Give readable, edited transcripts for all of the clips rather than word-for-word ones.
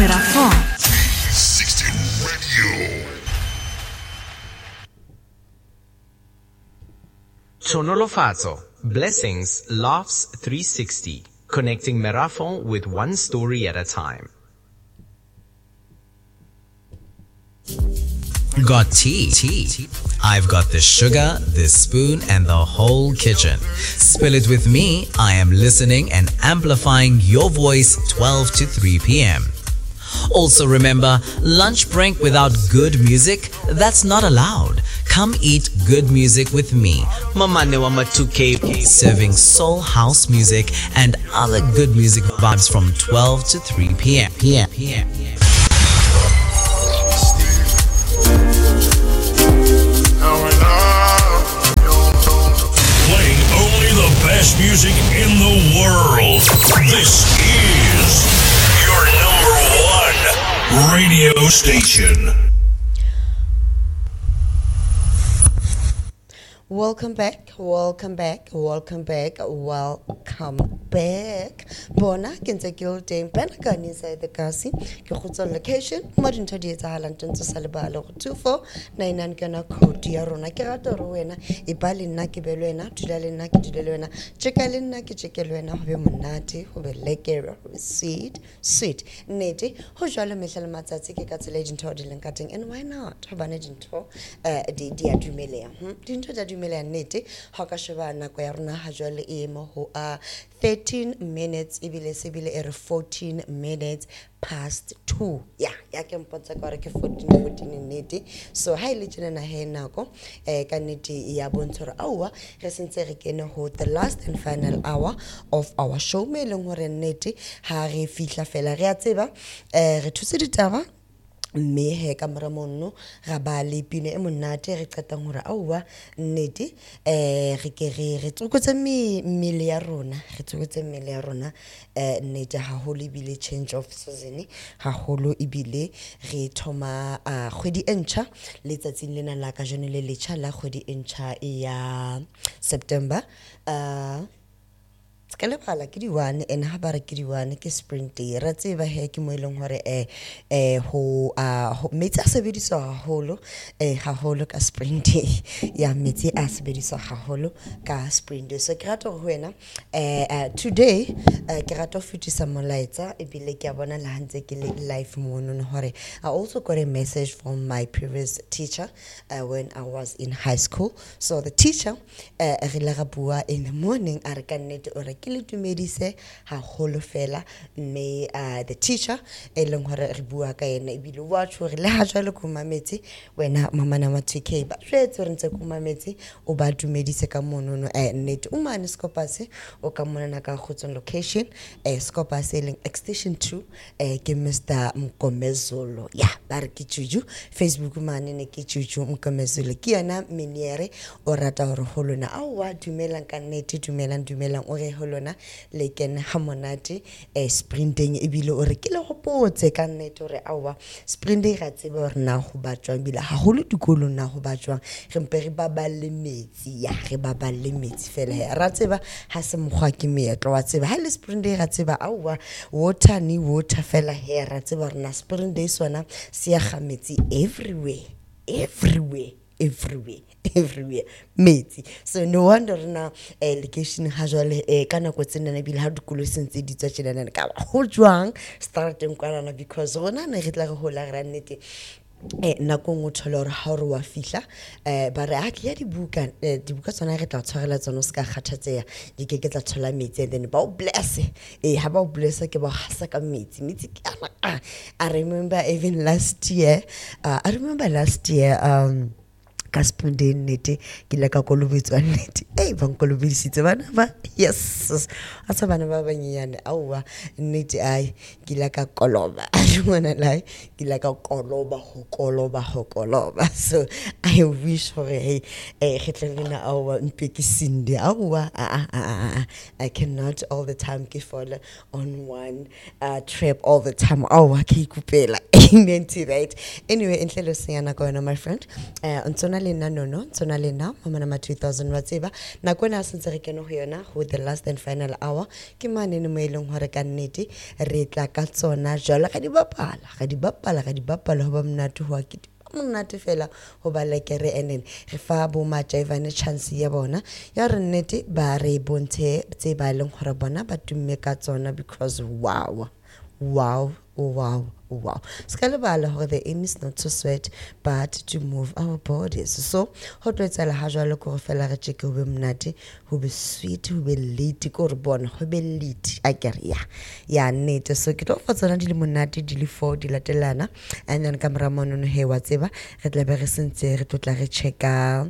Merafon. 360 Radio. Tonolofatso, Blessings, Laughs 360, connecting Merafon with one story at a time. Got tea. I've got the sugar, the spoon, and the whole kitchen. Spill it with me. I am listening and amplifying your voice 12 to 3 p.m. Also remember, lunch break without good music, that's not allowed. Come eat good music with me, Mamanewa Matuke, serving soul house music and other good music vibes from 12 to 3 p.m. Playing only the best music in the world. This is your number one radio station. Welcome back. Bona ke ntse ke o teng bana ka inside the kasi ke khutsa location mo dintho di etsahalang tentse sa lebala go 2499 kana code ya rona ke rata re wena e ba le nna ke be le wena dula le nna ke dula le wena cheka le nna ke cheke le wena go be monate go be lekere go be sweet nete go jwale mehla le matsatsi ke ka tsela dintho di leng ka teng and why not go bana dintho di a dumelea dintho tsa dumelea nete ha ka sheba nako ya rona ha jwale e mo ho 13 minutes ibile sebile ere 14 minutes past 2 ya ke mpotsa ka re ke 14 nete so ha ile tsena na he nako ka nete ya bontshora aua re sentse re kene ho the last and final hour of our show me leng hore nete ha re fihla fela re a tseba re thutse ditaba mme he ka mora monno ga ba le pine e monate re qetang hore aua nnete re ke re tsokotse mmele ya rona nnete ha holo ibile change of season ha holo ibile re thoma kgwedi entšha letsatsing lena la ka jone le letšha la kgwedi entšha ya September skele bala ke di one and ha ba re ke di one ke spring day ra tseba he ke mo ileng hore ho metsi a sebediswa haholo ka spring day ya metsi a sebediswa haholo ka spring day so ke rata ho wena today ke rata ho fetisa molaetsa e bile ke a bona la hantse ke le live mono hore I also got a message from my previous teacher when I was in high school so the teacher re la ga bua in the morning a re ka nnete o ke le tumedise ha holo fela me the teacher e leng hore re bua ka ena e bile wa tshore le ha jwale ko mametse wena mama na ma2k ba jwetse re ntse ko mametse o ba tumedise ka monono net o mane skopase o ka mona ka khutson location skopase leng extension 2 ke Mr Mkomezolo ya ba re ke tjuju Facebook mane ne ke tjuju Mkomezolo ke yana meniere o rata hore holona awa dumelang ka net dumelang o re lona le ken hamonate sprinting e bile o re ke le hopotse ka nnete hore awa sprinting ga tsebe hore na go batjwa bile ha holo dikolong na go batjwa re mpe re baballe metsi fela ra tseba ha se mogwa ke meetlo wa tseba ha le sprinting ga tseba awa water fela ra tseba hore na sprinting sona se ya ga metsi everywhere metsi so no wonder na location ha jwale ka nako tsena na bile ha dikolo sentse di tswa tshela ka ho jwang starting kwana because rona ne re tla re hola ra nnete nako ngo thola hore ha re wa fihla ba re a ke ya dibuka tsona re tla tshwarela tsona se ka kgathatseya di ke tla thola metsi and then ba o bless ha ba o bless ke ba hasa ka metsi I remember even last year ka spundeng nete ke la ka kolobetswa nete ba nkolobedisitse bana ba yes a tsa bana ba banyenyane aua nete ai ke la ka koloba a mona lai ke la ka koloba so I wish hore hey getlelena aua mpekisinde aua I cannot all the time ke fall on one trip all the time aua ke ikupela looking into that. Anyway, inhlelo siyana kona my friend. Ntona lena nono, ntona lena mama nama 2000 watseba. Na kona sentse re keno ho yona with the last and final hour. Ke mane ne mo eleng hore ka nnete re tla ka tsona jwala ka di bapala ho ba mnatu ho akiti. Monate fela ho ba lekere enen re fa bo Majivane chance ya bona ya re nnete ba re bontshe tse ba leng hore bona ba tumme ka tsona because wow. Skalebala hore the aim is not to sweat but to move our bodies. So ho tletsela ha jwalo ko fela re cheke ho be mnate, ho be sweet, ho be lit ko re bona ho be lit akere ya nnete. So ke tlo fa tsona di le monate di le 4 di latelana and then kamera mono he wa tseba re tla be re sentse re tlotla re checka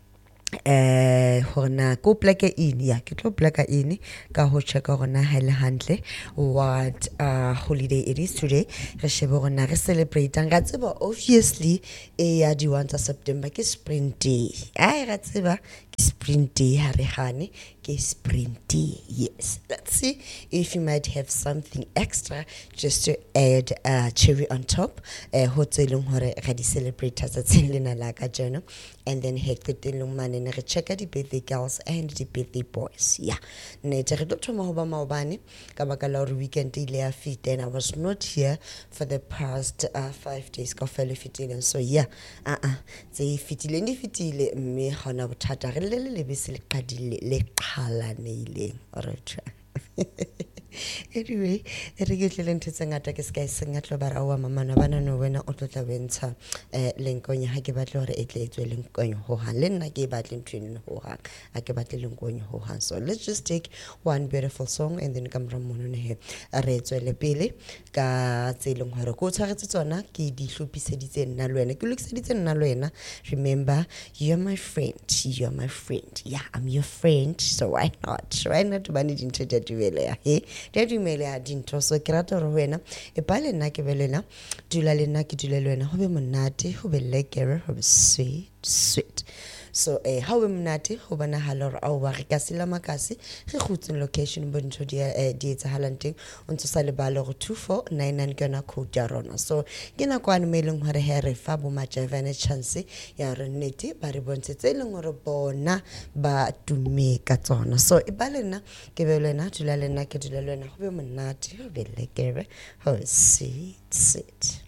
hona ko plaka in ya ke tlo plaka in ka ho checka hona ha le hantle what holiday it is today re shebe hona re celebrate nga tseba obviously ya di 1 September ke sprint day ai ga tseba ke sprint day ha re hane ke sprint day. Yes, let's see if you might have something extra just to add cherry on top ho tseleng hore ga di celebrate tsa tselena la ka jeno and then hekte telong mane ne re checka di birthday girls and di birthday boys. Yeah, ne re do thoma ho ba maobane ka baka la hore weekend ile ya fit and I was not here for the past 5 days ka fela fitile. So yeah, tse fitile ndi fitile mme hona bothata re le be se le qadile le qhala neileng alright. Anyway, re ke tle ntse ngata ke ska isenga tlo bara wa mama na bana no wena o tlotla bentsha lenkonya ha ke batle hore e tle etswe lenkonya ho ha le nna ke batle ntwini ho ha a ke batle lenkonya ho ha. So let's just take one beautiful song and then kamera mono ne he re etswe le pele ka tseleng hore go tshwaretse tsona ke di hlopiseditse nna le wena ke lokiseditse nna le wena. Remember, you're my friend, yeah, I'm your friend, so why not bani dintho tja duele ya he tja dumele ya dintho. So ke rata hore wena e ba le nna ke be lena dula le nna ke dule le wena ho be monate ho be lekere ho be sweet. So ha we mnate ho bana hala hore au ba re ka sela makasi re khutse location bo ntho di etsahalang teng o ntse sa le ba le go 2499 kana code ya rona. So ke na kwa meleng hore he re fa bo Majivane chance ya re nnete ba re bontse leng hore bona ba tumme ka tsona. So e ba lena ke be lena dula lena ke dula lena ho be monate ho be lekere ho sit.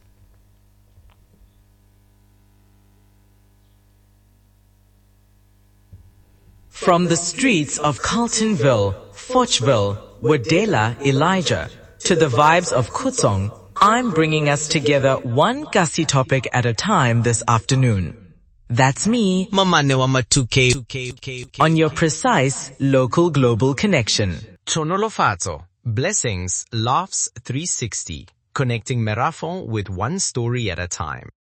From the streets of Carltonville, Fochville, Wadela, Elijah, to the vibes of Kutsong, I'm bringing us together one Kasi topic at a time this afternoon. That's me, Mamane wa ma2K on your precise local global connection. Chonolofatso, blessings, laughs 360, connecting Merafon with one story at a time.